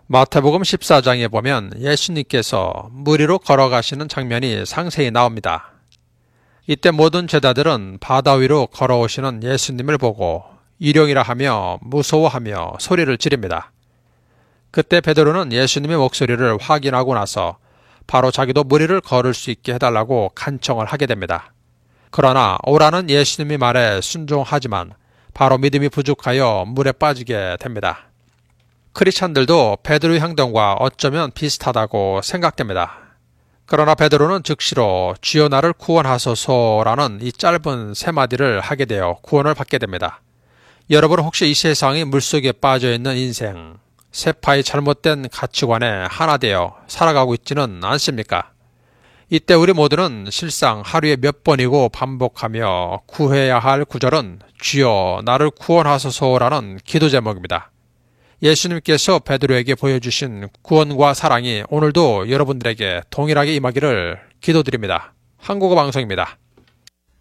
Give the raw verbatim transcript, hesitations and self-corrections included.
마태복음 십사 장에 보면 예수님께서 물 위로 걸어가시는 장면이 상세히 나옵니다. 이때 모든 제자들은 바다 위로 걸어오시는 예수님을 보고 일용이라 하며 무서워하며 소리를 지릅니다. 그때 베드로는 예수님의 목소리를 확인하고 나서 바로 자기도 물 위를 걸을 수 있게 해달라고 간청을 하게 됩니다. 그러나 오라는 예수님의 말에 순종하지만 바로 믿음이 부족하여 물에 빠지게 됩니다. 크리스찬들도 베드로의 행동과 어쩌면 비슷하다고 생각됩니다. 그러나 베드로는 즉시로 주여 나를 구원하소서라는 이 짧은 세 마디를 하게 되어 구원을 받게 됩니다. 여러분 혹시 이 세상이 물속에 빠져있는 인생, 세파의 잘못된 가치관에 하나 되어 살아가고 있지는 않습니까? 이때 우리 모두는 실상 하루에 몇 번이고 반복하며 구해야 할 구절은 주여 나를 구원하소서라는 기도 제목입니다. 예수님께서 베드로에게 보여주신 구원과 사랑이 오늘도 여러분들에게 동일하게 임하기를 기도드립니다. 한국어 방송입니다.